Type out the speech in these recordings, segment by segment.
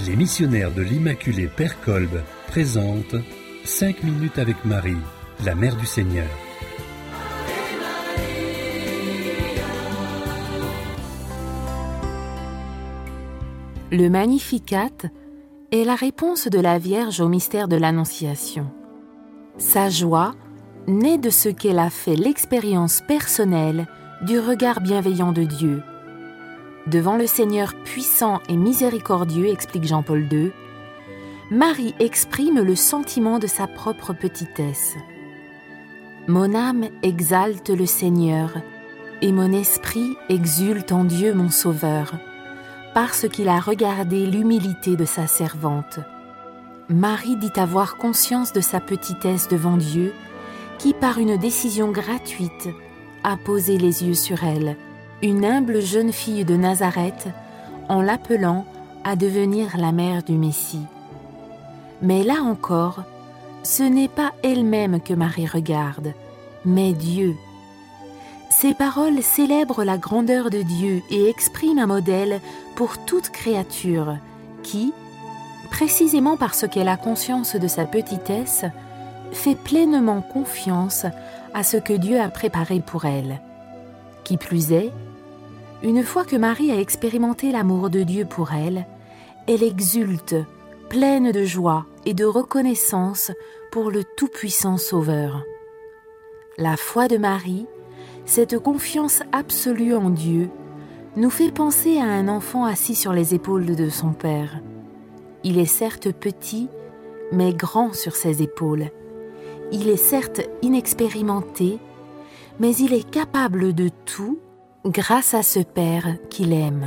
Les missionnaires de l'Immaculée Père Kolb présentent 5 minutes avec Marie, la Mère du Seigneur. Le Magnificat est la réponse de la Vierge au mystère de l'Annonciation. Sa joie naît de ce qu'elle a fait l'expérience personnelle du regard bienveillant de Dieu. Devant le Seigneur puissant et miséricordieux, explique Jean-Paul II, Marie exprime le sentiment de sa propre petitesse. « Mon âme exalte le Seigneur, et mon esprit exulte en Dieu mon Sauveur, parce qu'il a regardé l'humilité de sa servante. » Marie dit avoir conscience de sa petitesse devant Dieu, qui par une décision gratuite a posé les yeux sur elle, une humble jeune fille de Nazareth, en l'appelant à devenir la mère du Messie. Mais là encore, ce n'est pas elle-même que Marie regarde, mais Dieu. Ces paroles célèbrent la grandeur de Dieu et expriment un modèle pour toute créature qui, précisément parce qu'elle a conscience de sa petitesse, fait pleinement confiance à ce que Dieu a préparé pour elle. Qui plus est, une fois que Marie a expérimenté l'amour de Dieu pour elle, elle exulte, pleine de joie et de reconnaissance pour le tout-puissant Sauveur. La foi de Marie, cette confiance absolue en Dieu, nous fait penser à un enfant assis sur les épaules de son père. Il est certes petit, mais grand sur ses épaules. Il est certes inexpérimenté, mais il est capable de tout grâce à ce Père qu'il aime.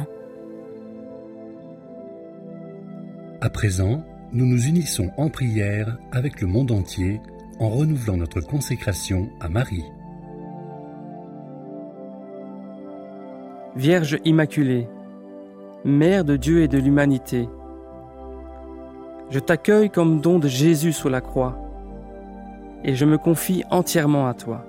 À présent, nous nous unissons en prière avec le monde entier en renouvelant notre consécration à Marie. Vierge Immaculée, Mère de Dieu et de l'humanité, je t'accueille comme don de Jésus sur la croix et je me confie entièrement à toi.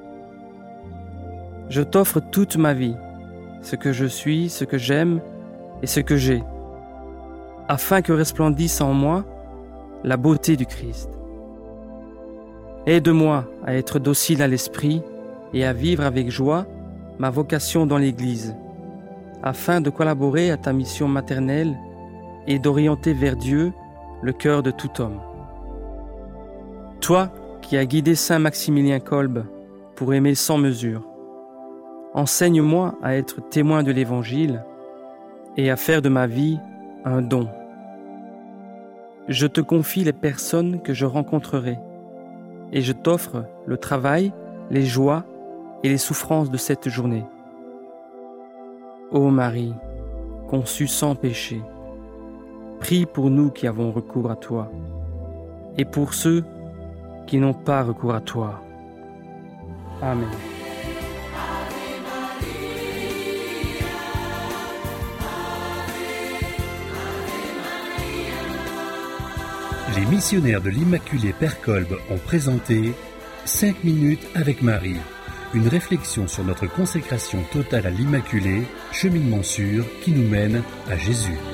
Je t'offre toute ma vie, ce que je suis, ce que j'aime et ce que j'ai, afin que resplendisse en moi la beauté du Christ. Aide-moi à être docile à l'esprit et à vivre avec joie ma vocation dans l'Église, afin de collaborer à ta mission maternelle et d'orienter vers Dieu le cœur de tout homme. Toi qui as guidé Saint Maximilien Kolb pour aimer sans mesure, enseigne-moi à être témoin de l'Évangile et à faire de ma vie un don. Je te confie les personnes que je rencontrerai et je t'offre le travail, les joies et les souffrances de cette journée. Ô Marie, conçue sans péché, prie pour nous qui avons recours à toi et pour ceux qui n'ont pas recours à toi. Amen. Les missionnaires de l'Immaculée Père Kolb ont présenté 5 minutes avec Marie, une réflexion sur notre consécration totale à l'Immaculée, cheminement sûr qui nous mène à Jésus.